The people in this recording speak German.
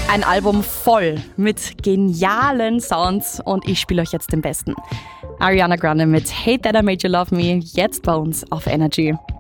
Ein Album voll mit genialen Sounds und ich spiele euch jetzt den besten. Ariana Grande mit Hate That I Made You Love Me, jetzt bei uns auf Energy.